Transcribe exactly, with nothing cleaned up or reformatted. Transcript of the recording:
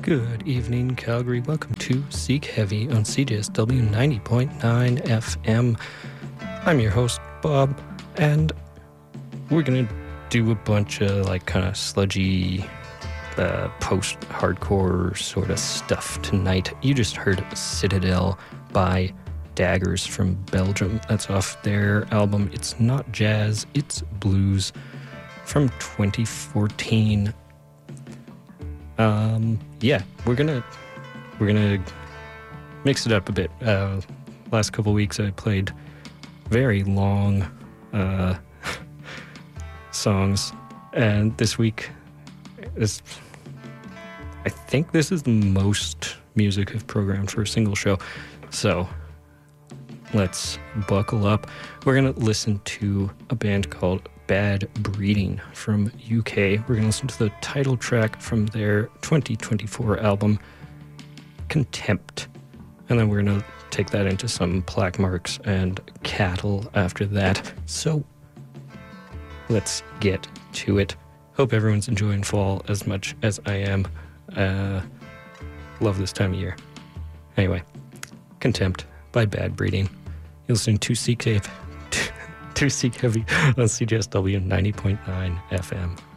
Good evening, Calgary. Welcome to Seek Heavy on C J S W ninety point nine F M. I'm your host, Bob, and we're going to do a bunch of like kind of sludgy uh, post-hardcore sort of stuff tonight. You just heard Citadel by Daggers from Belgium. That's off their album It's Not Jazz, It's Blues from twenty fourteen. Um, yeah, we're gonna we're gonna mix it up a bit. Uh, last couple weeks I played very long uh, songs, and this week is I think this is the most music I've programmed for a single show. So let's buckle up. We're gonna listen to a band called Bad Breeding from U K. We're going to listen to the title track from their twenty twenty-four album, Contempt. And then we're going to take that into some Plaque Marks and Cattle after that. So let's get to it. Hope everyone's enjoying fall as much as I am. Uh, love this time of year. Anyway, Contempt by Bad Breeding. You're listening to Seek Heavy. To Seek Heavy on C J S W ninety point nine F M.